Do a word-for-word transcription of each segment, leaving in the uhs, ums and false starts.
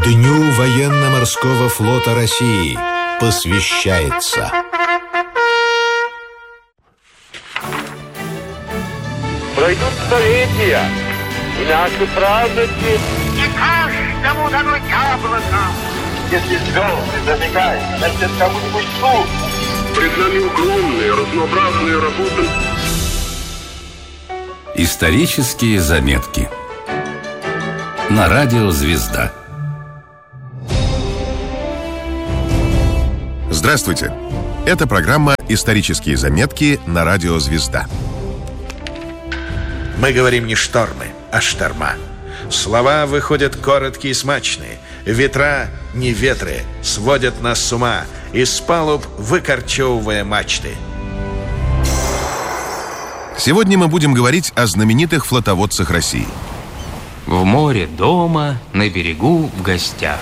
Дню военно-морского флота России посвящается. Пройдут столетия, и наши праздники не каждому дано яблоко. Если звезды зажигают, значит, кому-нибудь суд. Пред нами огромные, разнообразные работы. Исторические заметки на радио «Звезда». Здравствуйте! Это программа «Исторические заметки» на радио «Звезда». Мы говорим не штормы, а шторма. Слова выходят короткие и смачные. Ветра, не ветры, сводят нас с ума, из палуб выкорчевывая мачты. Сегодня мы будем говорить о знаменитых флотоводцах России. В море дома, на берегу в гостях.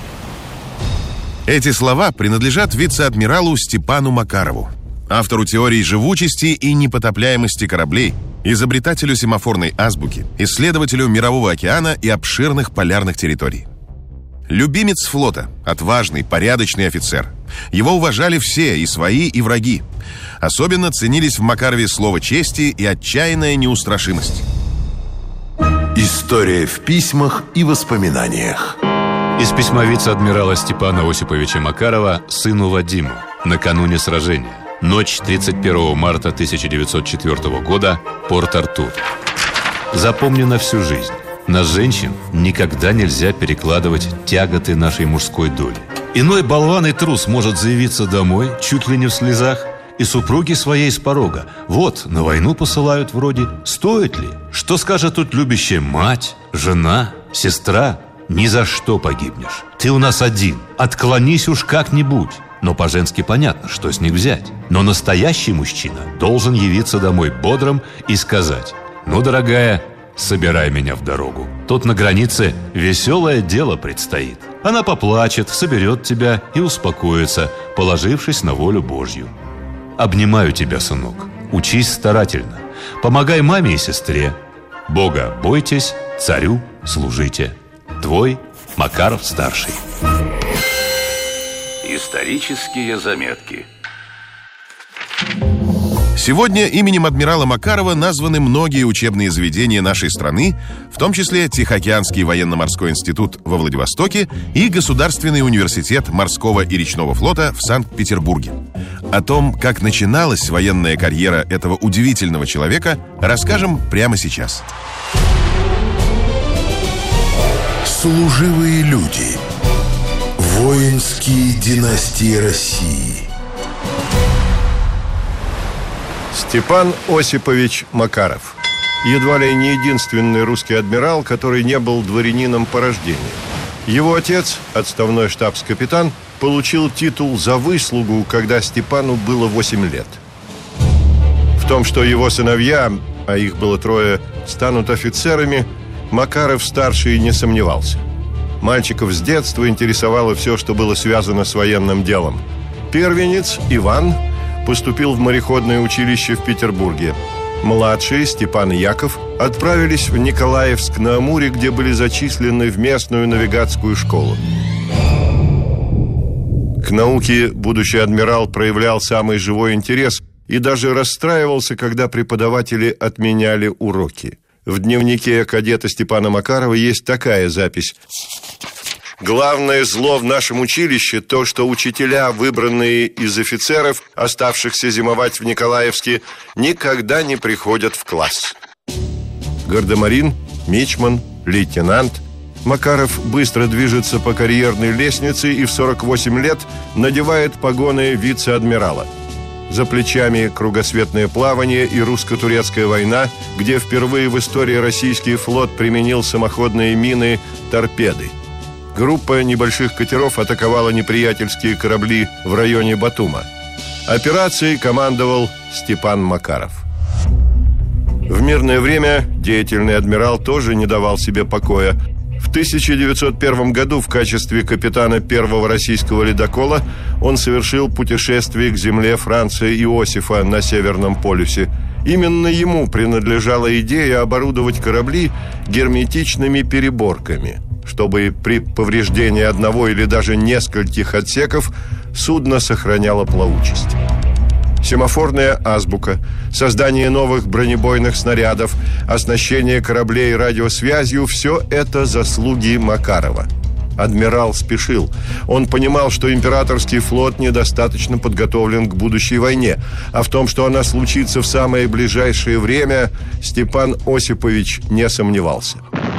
Эти слова принадлежат вице-адмиралу Степану Макарову, автору теории живучести и непотопляемости кораблей, изобретателю семафорной азбуки, исследователю Мирового океана и обширных полярных территорий. Любимец флота, отважный, порядочный офицер. Его уважали все, и свои, и враги. Особенно ценились в Макарове слово чести и отчаянная неустрашимость. История в письмах и воспоминаниях. Из письма вице-адмирала Степана Осиповича Макарова сыну Вадиму накануне сражения. Ночь тридцать первого марта тысяча девятьсот четвёртого года, Порт-Артур. Запомни на всю жизнь: на женщин никогда нельзя перекладывать тяготы нашей мужской доли. Иной болван и трус может заявиться домой чуть ли не в слезах и супруге своей с порога: вот, на войну посылают вроде, стоит ли? Что скажет тут любящая мать, жена, сестра? Ни за что погибнешь. Ты у нас один, отклонись уж как-нибудь. Но по-женски понятно, что с них взять. Но настоящий мужчина должен явиться домой бодрым и сказать: ну, дорогая, собирай меня в дорогу. Тут на границе веселое дело предстоит. Она поплачет, соберет тебя и успокоится, положившись на волю Божью. Обнимаю тебя, сынок. Учись старательно. Помогай маме и сестре. Бога бойтесь, царю служите. Твой Макаров-старший. Исторические заметки. Сегодня именем адмирала Макарова названы многие учебные заведения нашей страны, в том числе Тихоокеанский военно-морской институт во Владивостоке и Государственный университет морского и речного флота в Санкт-Петербурге. О том, как начиналась военная карьера этого удивительного человека, расскажем прямо сейчас. Служивые люди. Воинские династии России. Степан Осипович Макаров. Едва ли не единственный русский адмирал, который не был дворянином по рождению. Его отец, отставной штабс-капитан, получил титул за выслугу, когда Степану было восемь лет. В том, что его сыновья, а их было трое, станут офицерами, Макаров-старший не сомневался. Мальчиков с детства интересовало все, что было связано с военным делом. Первенец Иван поступил в мореходное училище в Петербурге. Младшие Степан и Яков отправились в Николаевск-на-Амуре, где были зачислены в местную навигатскую школу. К науке будущий адмирал проявлял самый живой интерес и даже расстраивался, когда преподаватели отменяли уроки. В дневнике кадета Степана Макарова есть такая запись: «Главное зло в нашем училище то, что учителя, выбранные из офицеров, оставшихся зимовать в Николаевске, никогда не приходят в класс». Гардемарин, мичман, лейтенант. Макаров быстро движется по карьерной лестнице и в сорок восемь лет надевает погоны вице-адмирала. За плечами кругосветное плавание и русско-турецкая война, где впервые в истории российский флот применил самоходные мины «Торпеды». Группа небольших катеров атаковала неприятельские корабли в районе Батума. Операцией командовал Степан Макаров. В мирное время деятельный адмирал тоже не давал себе покоя. В тысяча девятьсот первом году в качестве капитана первого российского ледокола он совершил путешествие к земле Франца Иосифа на Северном полюсе. Именно ему принадлежала идея оборудовать корабли герметичными переборками, чтобы при повреждении одного или даже нескольких отсеков судно сохраняло плавучесть. Семафорная азбука, создание новых бронебойных снарядов, оснащение кораблей радиосвязью – все это заслуги Макарова. Адмирал спешил. Он понимал, что императорский флот недостаточно подготовлен к будущей войне, а в том, что она случится в самое ближайшее время, Степан Осипович не сомневался.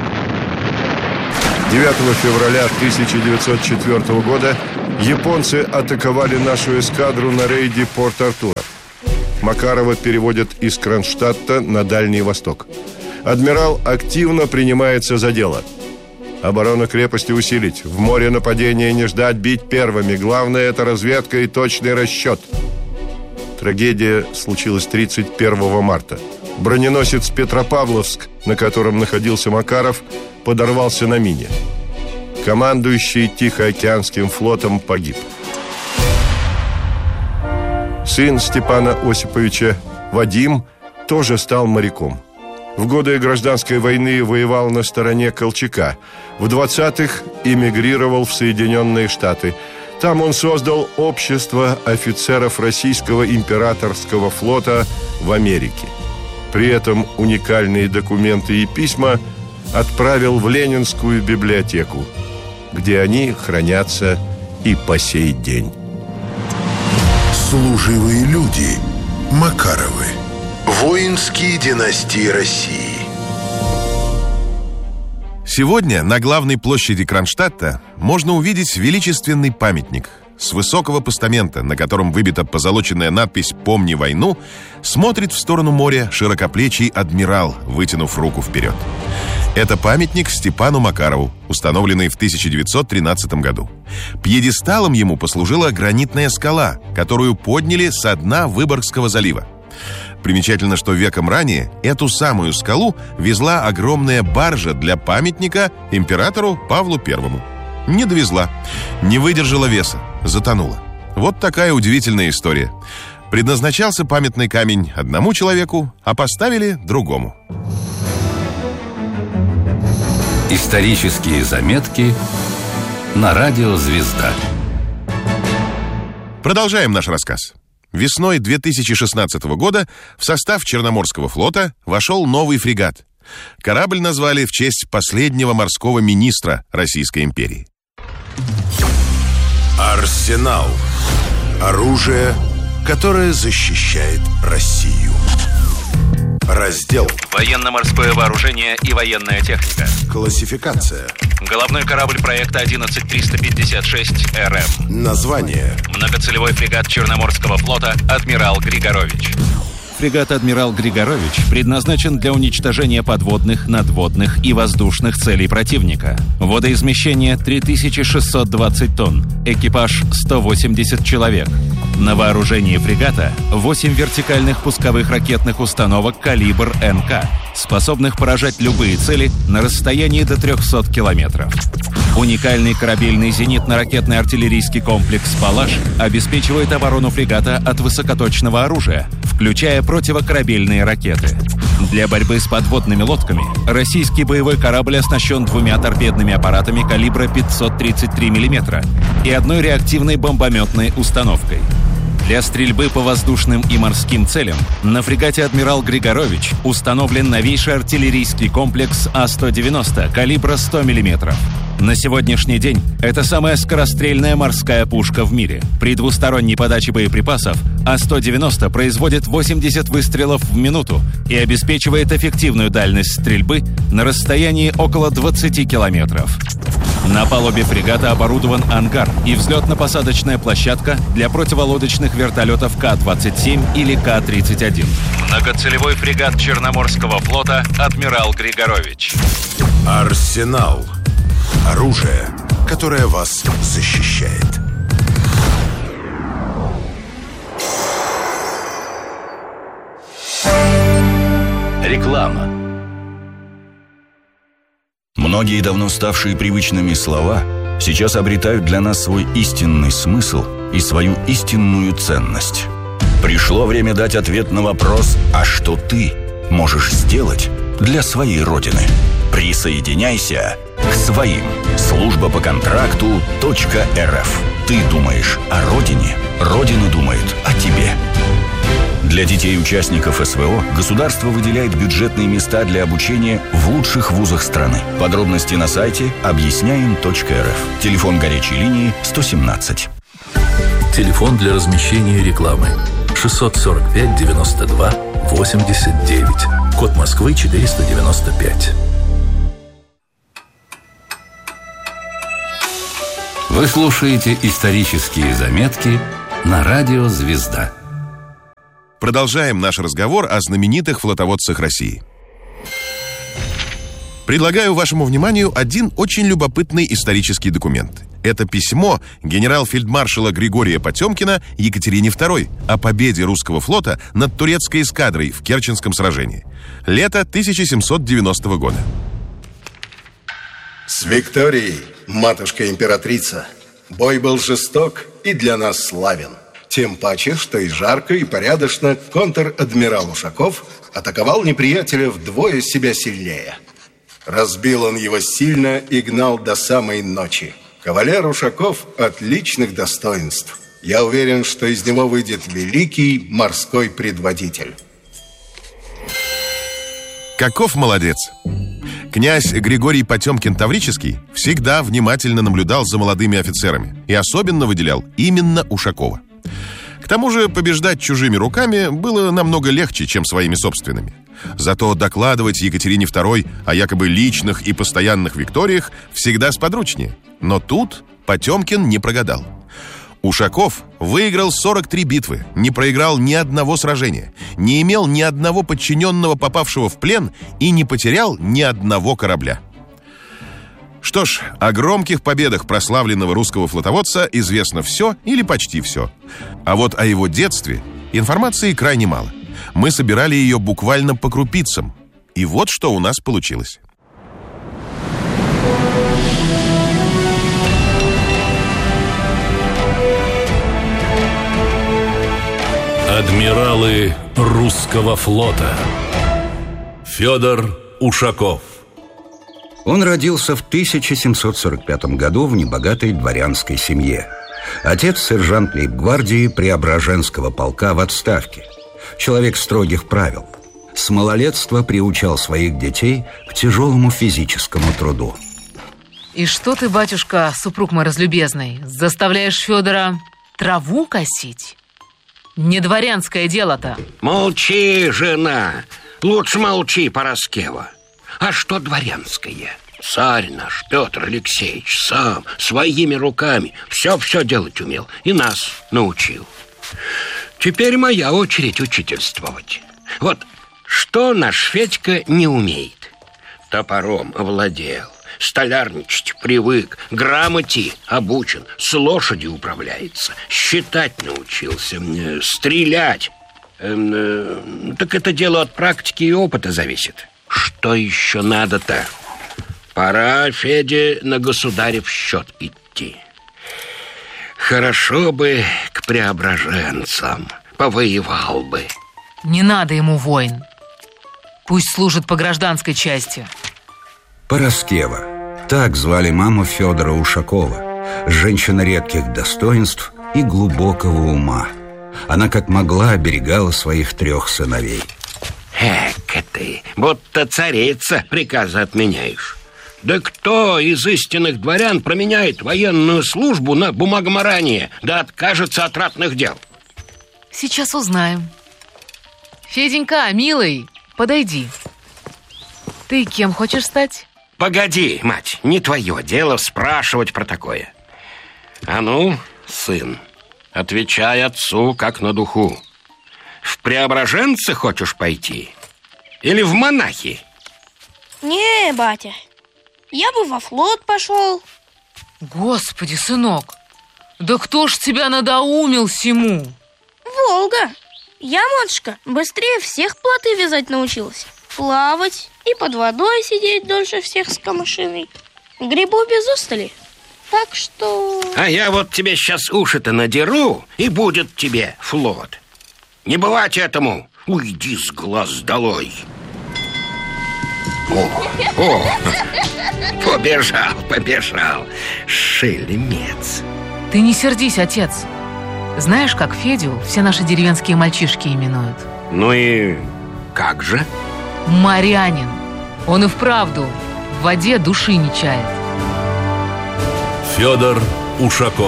девятого февраля тысяча девятьсот четвёртого года японцы атаковали нашу эскадру на рейде Порт-Артура. Макарова переводят из Кронштадта на Дальний Восток. Адмирал активно принимается за дело. Оборону крепости усилить. В море нападения не ждать, бить первыми. Главное – это разведка и точный расчет. Трагедия случилась тридцать первого марта. Броненосец Петропавловск, на котором находился Макаров, подорвался на мине. Командующий Тихоокеанским флотом погиб. Сын Степана Осиповича, Вадим, тоже стал моряком. В годы гражданской войны воевал на стороне Колчака. В двадцатых эмигрировал в Соединенные Штаты. Там он создал общество офицеров российского императорского флота в Америке. При этом уникальные документы и письма отправил в Ленинскую библиотеку, где они хранятся и по сей день. Служивые люди. Макаровы. Воинские династии России. Сегодня на главной площади Кронштадта можно увидеть величественный памятник. С высокого постамента, на котором выбита позолоченная надпись «Помни войну», смотрит в сторону моря широкоплечий адмирал, вытянув руку вперед. Это памятник Степану Макарову, установленный в тысяча девятьсот тринадцатом году. Пьедесталом ему послужила гранитная скала, которую подняли со дна Выборгского залива. Примечательно, что веком ранее эту самую скалу везла огромная баржа для памятника императору Павлу Первому. Не довезла, не выдержала веса, затонула. Вот такая удивительная история. Предназначался памятный камень одному человеку, а поставили другому. Исторические заметки на радио «Звезда». Продолжаем наш рассказ. Весной две тысячи шестнадцатого года в состав Черноморского флота вошел новый фрегат. Корабль назвали в честь последнего морского министра Российской империи. Арсенал. Оружие, которое защищает Россию. Раздел. Военно-морское вооружение и военная техника. Классификация. Головной корабль проекта одиннадцать триста пятьдесят шесть эр эм. Название. Многоцелевой фрегат Черноморского флота «Адмирал Григорович». Фрегат «Адмирал Григорович» предназначен для уничтожения подводных, надводных и воздушных целей противника. Водоизмещение три тысячи шестьсот двадцать тонн. Экипаж сто восемьдесят человек. На вооружении фрегата восемь вертикальных пусковых ракетных установок калибр эн ка, способных поражать любые цели на расстоянии до трехсот километров. Уникальный корабельный зенитно-ракетный артиллерийский комплекс «Палаш» обеспечивает оборону фрегата от высокоточного оружия, включая противокорабельные ракеты. Для борьбы с подводными лодками российский боевой корабль оснащен двумя торпедными аппаратами калибра пятьсот тридцать три миллиметра и одной реактивной бомбометной установкой. Для стрельбы по воздушным и морским целям на фрегате «Адмирал Григорович» установлен новейший артиллерийский комплекс А сто девяносто калибра сто миллиметров. На сегодняшний день это самая скорострельная морская пушка в мире. При двусторонней подаче боеприпасов А сто девяносто производит восемьдесят выстрелов в минуту и обеспечивает эффективную дальность стрельбы на расстоянии около двадцати километров. На палубе фрегата оборудован ангар и взлетно-посадочная площадка для противолодочных вертолетов Ка двадцать семь или Ка тридцать один. Многоцелевой фрегат Черноморского флота «Адмирал Григорович». Арсенал. Оружие, которое вас защищает. Реклама. Многие давно ставшие привычными слова сейчас обретают для нас свой истинный смысл и свою истинную ценность. Пришло время дать ответ на вопрос: а что ты можешь сделать для своей Родины? Присоединяйся к своим. Служба по контракту .рф. Ты думаешь о Родине, Родина думает о тебе. Для детей участников СВО государство выделяет бюджетные места для обучения в лучших вузах страны. Подробности на сайте объясняем точка эр эф. Телефон горячей линии сто семнадцать. Телефон для размещения рекламы шестьсот сорок пять девяносто два восемьдесят девять. Код Москвы четыреста девяносто пять. Вы слушаете исторические заметки на радио «Звезда». Продолжаем наш разговор о знаменитых флотоводцах России. Предлагаю вашему вниманию один очень любопытный исторический документ. Это письмо генерал-фельдмаршала Григория Потемкина Екатерине второй о победе русского флота над турецкой эскадрой в Керченском сражении. Лето тысяча семьсот девяностого года. С Викторией, матушка-императрица, бой был жесток и для нас славен. Тем паче, что и жарко, и порядочно контр-адмирал Ушаков атаковал неприятеля вдвое себя сильнее. Разбил он его сильно и гнал до самой ночи. Кавалер Ушаков отличных достоинств. Я уверен, что из него выйдет великий морской предводитель. Каков молодец! Князь Григорий Потемкин-Таврический всегда внимательно наблюдал за молодыми офицерами и особенно выделял именно Ушакова. К тому же побеждать чужими руками было намного легче, чем своими собственными. Зато докладывать Екатерине второй о якобы личных и постоянных викториях всегда сподручнее. Но тут Потемкин не прогадал. Ушаков выиграл сорок три битвы, не проиграл ни одного сражения, не имел ни одного подчиненного, попавшего в плен, и не потерял ни одного корабля. Что ж, о громких победах прославленного русского флотоводца известно все или почти все. А вот о его детстве информации крайне мало. Мы собирали ее буквально по крупицам. И вот что у нас получилось. Адмиралы русского флота. Федор Ушаков. Он родился в тысяча семьсот сорок пятом году в небогатой дворянской семье. Отец сержант лейб-гвардии Преображенского полка в отставке. Человек строгих правил. С малолетства приучал своих детей к тяжелому физическому труду. И что ты, батюшка, супруг мой разлюбезный, заставляешь Федора траву косить? Не дворянское дело-то. Молчи, жена. Лучше молчи, Пороскева. А что дворянское? Царь наш, Петр Алексеевич, сам, своими руками все-все делать умел и нас научил. Теперь моя очередь учительствовать. Вот что наш Федька не умеет. Топором овладел, столярничать привык, грамоте обучен, с лошадью управляется, считать научился, стрелять. Эм, так это дело от практики и опыта зависит. Что еще надо-то? Пора, Феде, на государев счет идти. Хорошо бы к преображенцам, повоевал бы. Не надо ему войн. Пусть служит по гражданской части. Пороскева. Так звали маму Федора Ушакова. Женщина редких достоинств и глубокого ума. Она как могла оберегала своих трех сыновей. Эка ты, будто царица приказы отменяешь. Да кто из истинных дворян променяет военную службу на бумагоморание, да откажется от ратных дел? Сейчас узнаем. Феденька, милый, подойди. Ты кем хочешь стать? Погоди, мать, не твое дело спрашивать про такое. А ну, сын, отвечай отцу как на духу. В преображенцы хочешь пойти? Или в монахи? Не, батя, я бы во флот пошел. Господи, сынок, да кто ж тебя надоумил всему? Волга. Я, матушка, быстрее всех плоты вязать научилась. плавать и под водой сидеть дольше всех с камышиной. Грибу без устали. Так что... А я вот тебе сейчас уши-то надеру, и будет тебе флот. Не бывать этому. Уйди с глаз долой. О, о, побежал, побежал. Шельмец. Ты не сердись, отец. Знаешь, как Федю все наши деревенские мальчишки именуют? Ну и как же? Морянин. Он и вправду в воде души не чает. Федор Ушаков.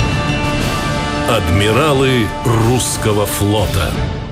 Адмиралы русского флота.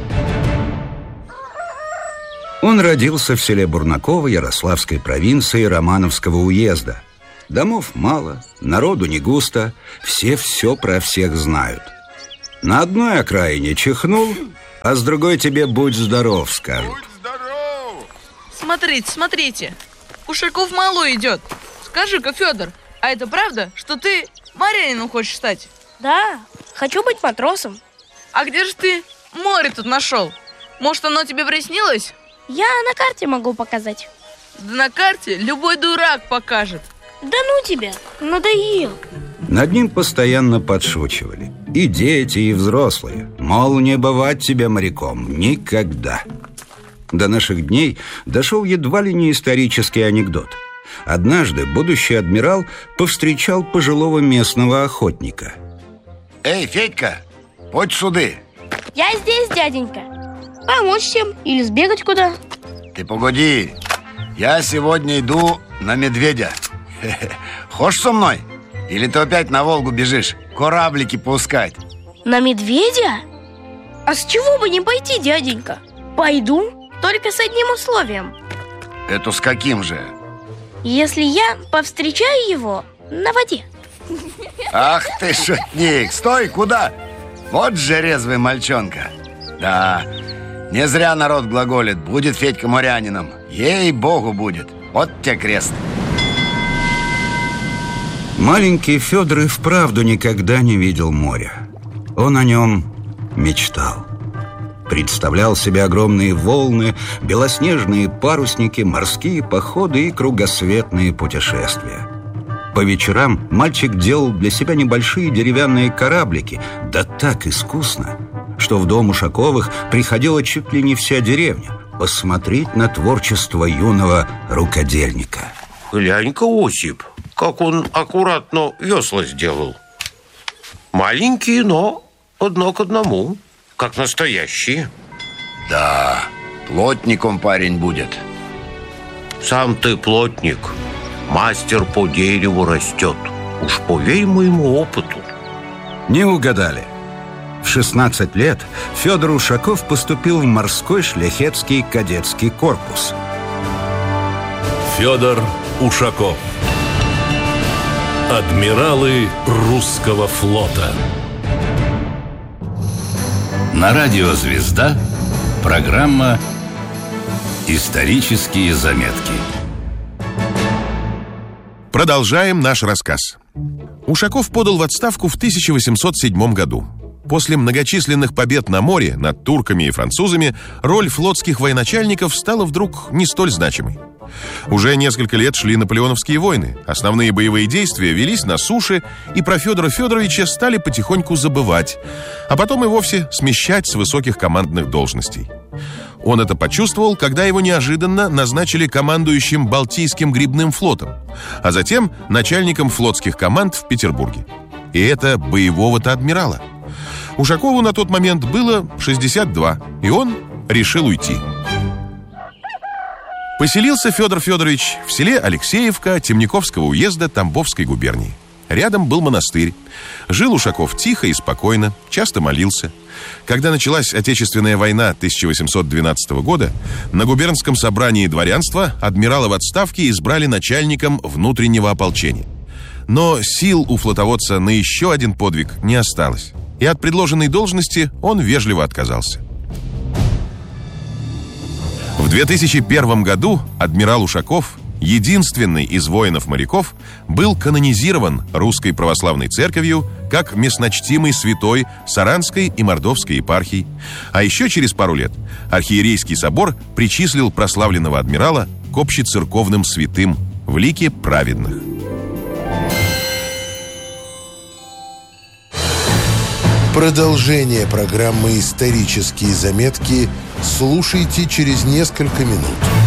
Он родился в селе Бурнаково Ярославской провинции Романовского уезда. Домов мало, народу не густо, все все про всех знают. На одной окраине чихнул, а с другой тебе «будь здоров» скажут. Смотрите, смотрите, Ушаков мало идет. Скажи-ка, Федор, а это правда, что ты морянином хочешь стать? Да, хочу быть матросом. А где же ты море тут нашел? Может, оно тебе приснилось? Я на карте могу показать. Да на карте любой дурак покажет. Да ну тебя, надоел. Над ним постоянно подшучивали. И дети, и взрослые. Мол, не бывать тебе моряком никогда. До наших дней дошел едва ли не исторический анекдот. Однажды будущий адмирал повстречал пожилого местного охотника. Эй, Федька, подь суды. Я здесь, дяденька. Помочь всем или сбегать куда? Ты погоди, я сегодня иду на медведя. Хочешь со мной? Или ты опять на Волгу бежишь, кораблики пускать? На медведя? А с чего бы не пойти, дяденька? Пойду, только с одним условием. Это с каким же? Если я повстречаю его на воде. Ах ты шутник, стой, куда? Вот же резвый мальчонка. Да, не зря народ глаголит. Будет Федька морянином. Ей-богу будет. Вот тебе крест. Маленький Федор и вправду никогда не видел моря. Он о нем мечтал. Представлял себе огромные волны, белоснежные парусники, морские походы и кругосветные путешествия. По вечерам мальчик делал для себя небольшие деревянные кораблики, да так искусно, что в дом Ушаковых приходила чуть ли не вся деревня посмотреть на творчество юного рукодельника. Глянь-ка, Осип, как он аккуратно весла сделал. Маленькие, но одно к одному, как настоящие. Да, плотником парень будет. Сам ты плотник, мастер по дереву растет. Уж поверь моему опыту. Не угадали. В шестнадцать лет Федор Ушаков поступил в морской шляхетский кадетский корпус. Федор Ушаков. Адмиралы русского флота. На радио «Звезда» программа «Исторические заметки». Продолжаем наш рассказ. Ушаков подал в отставку в тысяча восемьсот седьмом году. После многочисленных побед на море над турками и французами роль флотских военачальников стала вдруг не столь значимой. Уже несколько лет шли наполеоновские войны. Основные боевые действия велись на суше, и про Федора Федоровича стали потихоньку забывать, а потом и вовсе смещать с высоких командных должностей. Он это почувствовал, когда его неожиданно назначили командующим Балтийским грибным флотом, а затем начальником флотских команд в Петербурге. И это боевого-то адмирала. Ушакову на тот момент было шестьдесят два, и он решил уйти. Поселился Федор Федорович в селе Алексеевка Темниковского уезда Тамбовской губернии. Рядом был монастырь. Жил Ушаков тихо и спокойно, часто молился. Когда началась Отечественная война тысяча восемьсот двенадцатого года, на губернском собрании дворянства адмирала в отставке избрали начальником внутреннего ополчения. Но сил у флотоводца на еще один подвиг не осталось, и от предложенной должности он вежливо отказался. В две тысячи первом году адмирал Ушаков единственный из воинов-моряков, был канонизирован Русской Православной Церковью как местночтимый святой Саранской и Мордовской епархий. А еще через пару лет архиерейский собор причислил прославленного адмирала к общецерковным святым в лике праведных. Продолжение программы «Исторические заметки» слушайте через несколько минут.